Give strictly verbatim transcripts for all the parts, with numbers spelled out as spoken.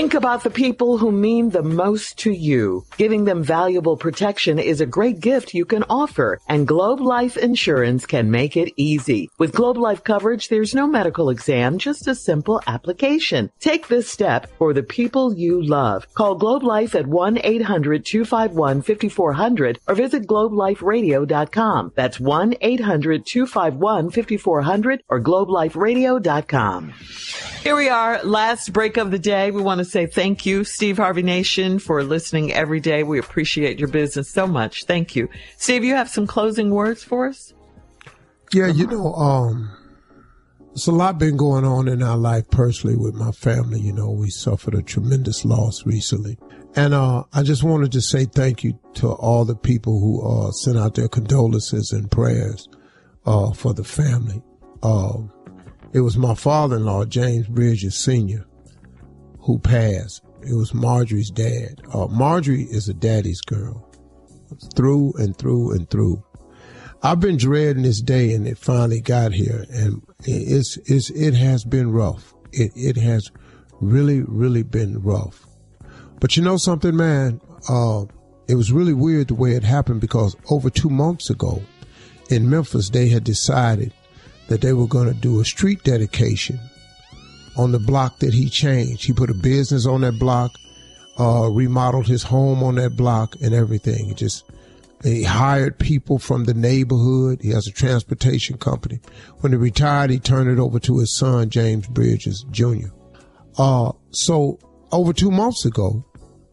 Think about the people who mean the most to you. Giving them valuable protection is a great gift you can offer, and Globe Life Insurance can make it easy. With Globe Life coverage, there's no medical exam, just a simple application. Take this step for the people you love. Call Globe Life at one eight hundred two five one five four zero zero or visit globe life radio dot com. That's one eight hundred two five one five four zero zero or globe life radio dot com. Here we are, last break of the day. We want to say thank you, Steve Harvey Nation, for listening every day. We appreciate your business so much. Thank you. Steve, you have some closing words for us? Yeah, you know, um, there's a lot been going on in our life personally with my family. You know, we suffered a tremendous loss recently. And uh, I just wanted to say thank you to all the people who uh, sent out their condolences and prayers uh, for the family. Uh, it was my father-in-law, James Bridges Senior, who passed. It was Marjorie's dad. Uh, Marjorie is a daddy's girl, through and through and through. I've been dreading this day, and it finally got here, and it's, it's, it has been rough. It, it has really, really been rough. But you know something, man? Uh, it was really weird the way it happened, because over two months ago in Memphis, they had decided that they were going to do a street dedication on the block that he changed. He put a business on that block, uh, remodeled his home on that block and everything. He just, he hired people from the neighborhood. He has a transportation company. When he retired, he turned it over to his son, James Bridges Junior Uh, so over two months ago,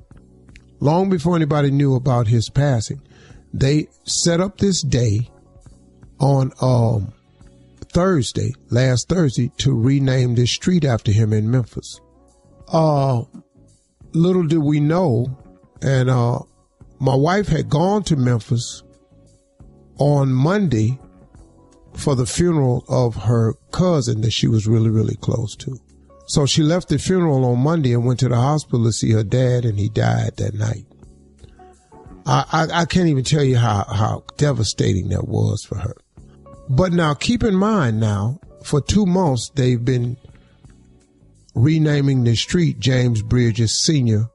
long before anybody knew about his passing, they set up this day on, um, Thursday, last Thursday, to rename this street after him in Memphis. Uh, little did we know, and uh, my wife had gone to Memphis on Monday for the funeral of her cousin that she was really, really close to. So she left the funeral on Monday and went to the hospital to see her dad, and he died that night. I, I, I can't even tell you how, how devastating that was for her. But now, keep in mind now, for two months, they've been renaming the street James Bridges Senior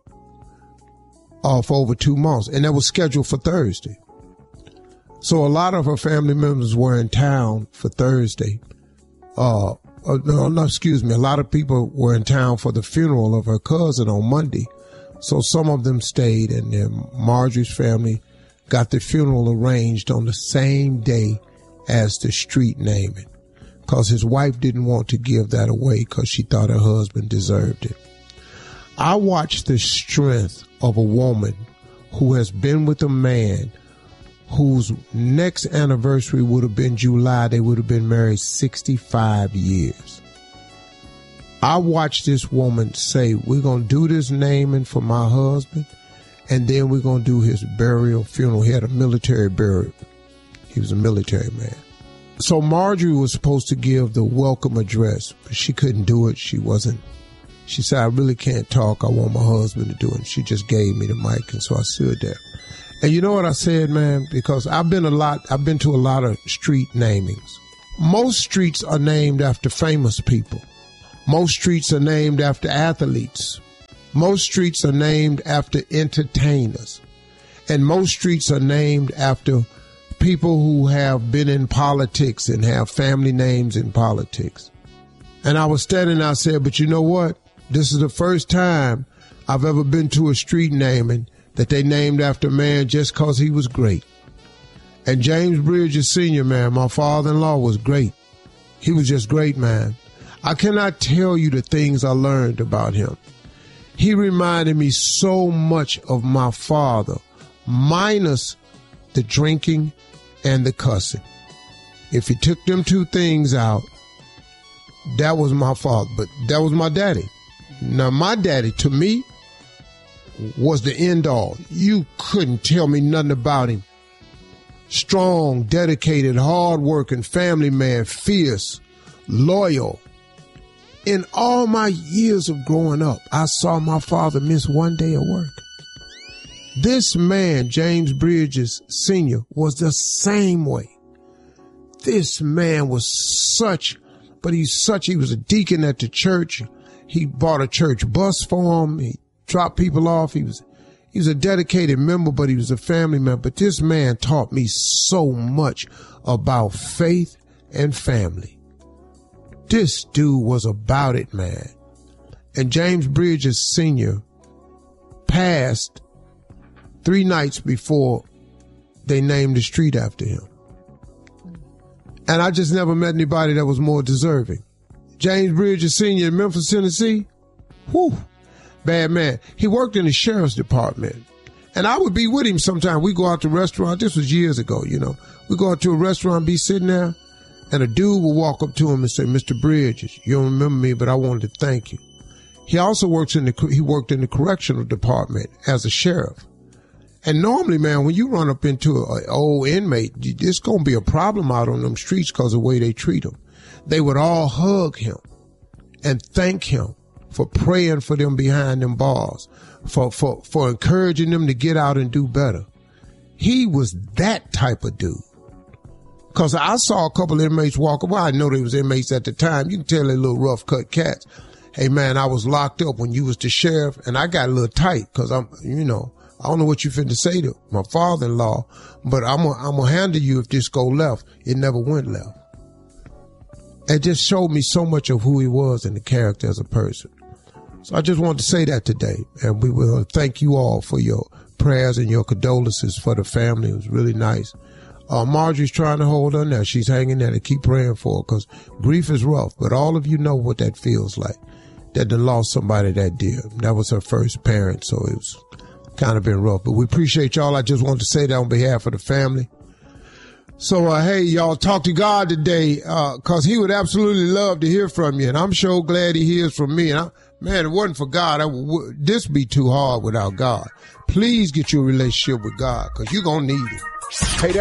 uh, for over two months. And that was scheduled for Thursday. So a lot of her family members were in town for Thursday. Uh, uh, no, no, excuse me. A lot of people were in town for the funeral of her cousin on Monday. So some of them stayed, and then Marjorie's family got the funeral arranged on the same day as the street naming, because his wife didn't want to give that away because she thought her husband deserved it. I watched the strength of a woman who has been with a man whose next anniversary would have been July. They would have been married sixty-five years. I watched this woman say, we're going to do this naming for my husband, and then we're going to do his burial funeral. He had a military burial. He was a military man. So Marjorie was supposed to give the welcome address, but she couldn't do it. She wasn't. She said, I really can't talk. I want my husband to do it. And she just gave me the mic, and so I stood there. And you know what I said, man? Because I've been a lot, I've been to a lot of street namings. Most streets are named after famous people. Most streets are named after athletes. Most streets are named after entertainers. And most streets are named after people who have been in politics and have family names in politics. And I was standing there, I said, but you know what? This is the first time I've ever been to a street naming that they named after a man just because he was great. And James Bridges Senior, man, my father-in-law, was great. He was just great, man. I cannot tell you the things I learned about him. He reminded me so much of my father, minus the drinking and the cussing. If you took them two things out, that was my father, but that was my daddy. Now, my daddy, to me, was the end all. You couldn't tell me nothing about him. Strong, dedicated, hard-working, family man, fierce, loyal. In all my years of growing up, I saw my father miss one day of work. This man, James Bridges Senior, was the same way. This man was such, but he's such, he was a deacon at the church. He bought a church bus for him. He dropped people off. He was, he was a dedicated member, but he was a family member. But this man taught me so much about faith and family. This dude was about it, man. And James Bridges Senior passed three nights before they named the street after him. And I just never met anybody that was more deserving. James Bridges Senior in Memphis, Tennessee, whew, bad man. He worked in the sheriff's department. And I would be with him sometime. We go out to a restaurant. This was years ago, you know. We go out to a restaurant, be sitting there, and a dude will walk up to him and say, Mister Bridges, you don't remember me, but I wanted to thank you. He also works in the, he worked in the correctional department as a sheriff. And normally, man, when you run up into an old inmate, it's going to be a problem out on them streets because of the way they treat them. They would all hug him and thank him for praying for them behind them bars, for, for, for encouraging them to get out and do better. He was that type of dude. Because I saw a couple of inmates walk, well, I know they was inmates at the time. You can tell they're little rough cut cats. Hey, man, I was locked up when you was the sheriff, and I got a little tight because I'm, you know, I don't know what you finna say to my father-in-law, but I'm gonna I'm gonna handle you if this go left. It never went left. It just showed me so much of who he was and the character as a person. So I just wanted to say that today, and we will thank you all for your prayers and your condolences for the family. It was really nice. Uh, Marjorie's trying to hold on there. She's hanging there to keep praying for her because grief is rough, but all of you know what that feels like, that they lost somebody that dear. That was her first parent, so it was kind of been rough, but we appreciate y'all. I just wanted to say that on behalf of the family. So, uh, hey, y'all, talk to God today, uh, cause he would absolutely love to hear from you. And I'm sure glad he hears from me. And I, man, it wasn't for God, I would, this be too hard without God. Please get your relationship with God, cause you're going to need it. Hey, that